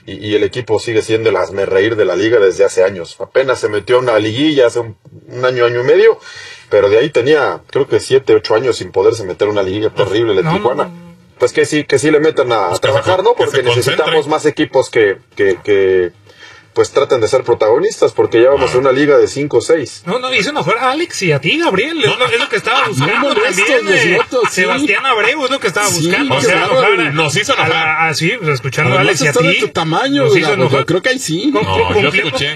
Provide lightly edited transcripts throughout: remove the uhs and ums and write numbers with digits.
y el equipo sigue siendo el hazmerreír de la liga desde hace años. Apenas se metió a una liguilla hace un año y medio, pero de ahí tenía, creo que 7, 8 años sin poderse meter a una liguilla terrible de Tijuana. Pues que sí le metan a trabajar, ¿no? Porque necesitamos más equipos que pues traten de ser protagonistas, porque ya vamos a una liga de 5 o 6. No, hizo enojar a Alex y a ti, Gabriel. Es lo que estaba buscando también. Sebastián Abreu es lo que estaba buscando. O sea, nos hizo enojar. Sí, escuchando a Alex y a ti. De tu tamaño, creo que ahí sí. Yo escuché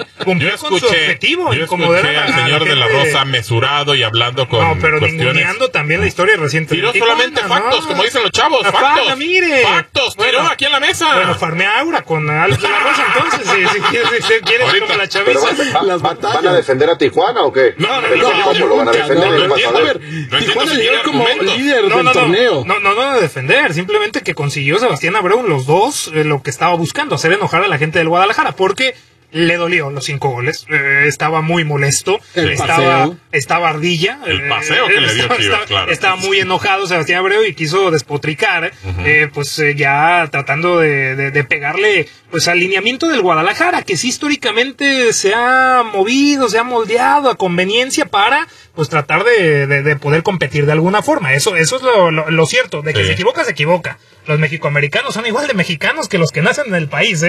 al señor de la Rosa mesurado y hablando con pero ninguneando también la historia reciente. Tiró solamente factos, como dicen los chavos. Factos, tiró aquí en la mesa. Bueno, farmea Aura con Alex de la Rosa, entonces, si quieres como la chaviza. ¿Van a defender a Tijuana o qué? No, ¿Cómo lo van a defender? A ver, Tijuana llegó como líder del torneo. No a defender, simplemente que consiguió Sebastián Abreu los dos lo que estaba buscando, hacer enojar a la gente del Guadalajara, porque le dolió los 5 goles, estaba muy molesto, estaba ardilla, el paseo que le dio Chivas, claro. Estaba muy enojado Sebastián Abreu y quiso despotricar, ya tratando de pegarle pues al lineamiento del Guadalajara, que sí históricamente se ha movido, se ha moldeado a conveniencia para pues tratar de poder competir de alguna forma. Eso es lo cierto, de que se equivoca. Los mexicoamericanos son igual de mexicanos que los que nacen en el país,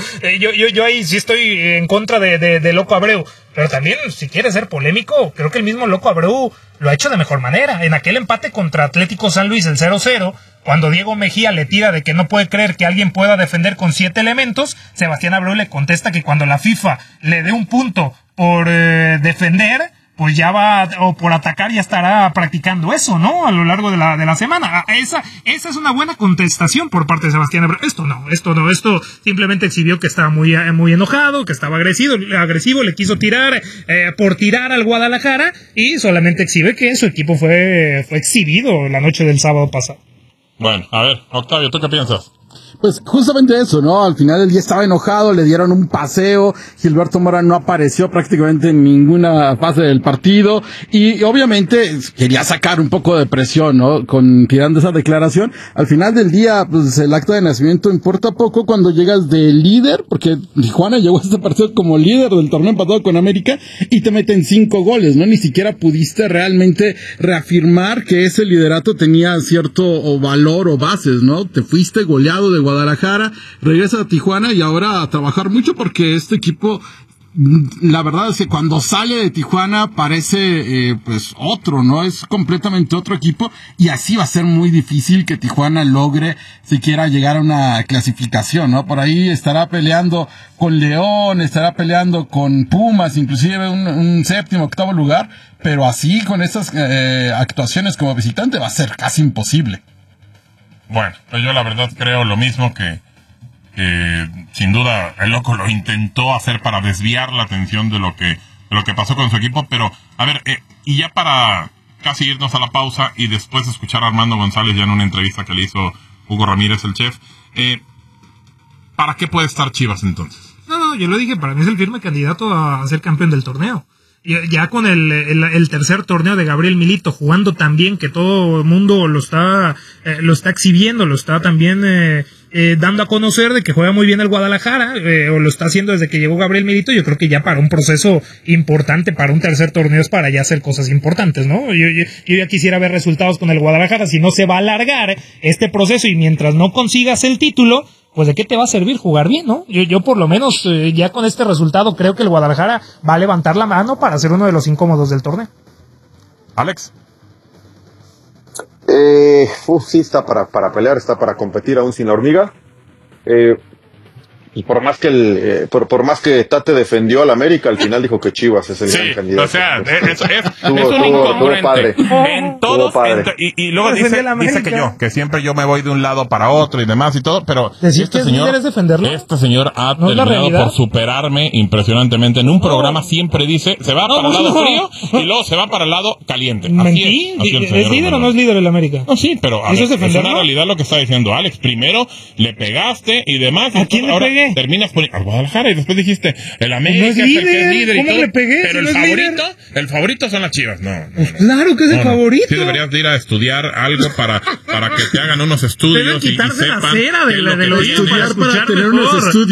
yo ahí sí estoy en contra de Loco Abreu, pero también, si quiere ser polémico, creo que el mismo Loco Abreu lo ha hecho de mejor manera. En aquel empate contra Atlético San Luis, el 0-0, cuando Diego Mejía le tira de que no puede creer que alguien pueda defender con 7 elementos, Sebastián Abreu le contesta que cuando la FIFA le dé un punto por defender, pues ya va, o por atacar ya estará practicando eso, ¿no? A lo largo de la semana. Esa es una buena contestación por parte de Sebastián Abreu. Esto simplemente exhibió que estaba muy enojado, que estaba agresivo, le quiso tirar por tirar al Guadalajara, y solamente exhibe que su equipo fue exhibido la noche del sábado pasado. Bueno, a ver, Octavio, ¿tú qué piensas? Pues justamente eso, ¿no? Al final del día estaba enojado, le dieron un paseo, Gilberto Mora no apareció prácticamente en ninguna fase del partido, y obviamente quería sacar un poco de presión, ¿no? Tirando esa declaración. Al final del día, pues el acto de nacimiento importa poco cuando llegas de líder, porque Tijuana llegó a este partido como líder del torneo empatado con América, y te meten 5 goles, ¿no? Ni siquiera pudiste realmente reafirmar que ese liderato tenía cierto valor o bases, ¿no? Te fuiste goleado de Guadalajara, regresa a Tijuana y ahora a trabajar mucho, porque este equipo, la verdad es que cuando sale de Tijuana parece pues otro, ¿no? Es completamente otro equipo, y así va a ser muy difícil que Tijuana logre siquiera llegar a una clasificación, ¿no? Por ahí estará peleando con León, estará peleando con Pumas, inclusive un séptimo, octavo lugar, pero así con estas actuaciones como visitante va a ser casi imposible. Bueno, pues yo la verdad creo lo mismo, que sin duda el Loco lo intentó hacer para desviar la atención de lo que pasó con su equipo, pero a ver, y ya para casi irnos a la pausa y después escuchar a Armando González ya en una entrevista que le hizo Hugo Ramírez, el chef, ¿para qué puede estar Chivas entonces? No, yo lo dije, para mí es el firme candidato a ser campeón del torneo. Ya con el tercer torneo de Gabriel Milito, jugando tan bien que todo el mundo lo está exhibiendo, lo está también dando a conocer de que juega muy bien el Guadalajara, o lo está haciendo desde que llegó Gabriel Milito. Yo creo que ya para un proceso importante, para un tercer torneo, es para ya hacer cosas importantes, ¿no? Yo ya quisiera ver resultados con el Guadalajara. Si no se va a alargar este proceso y mientras no consigas el título, pues de qué te va a servir jugar bien, ¿no? Yo por lo menos ya con este resultado creo que el Guadalajara va a levantar la mano para ser uno de los incómodos del torneo. Alex. Sí, está para pelear, está para competir aún sin la hormiga. Y por más que Tate defendió al América, al final dijo que Chivas es el gran candidato. O sea, es un incongruente en todos. Y luego dice que siempre yo me voy de un lado para otro y demás y todo, pero decir que líder es defenderlo. Este señor ha terminado por superarme impresionantemente. En un programa siempre dice, se va para el lado frío y luego se va para el lado caliente. Mentí. ¿Es líder o no es líder el América? No, sí, pero es una realidad lo que está diciendo Alex. Primero le pegaste y demás. ¿A quién le pegué? Terminas poniendo al Guadalajara y después dijiste el América es el que es líder y todo. Le pegué, pero si el favorito son las Chivas. No. Claro que es el favorito. Sí deberías de ir a estudiar algo para que te hagan unos estudios y sepan la cera de los estudiar para tener unos estudios.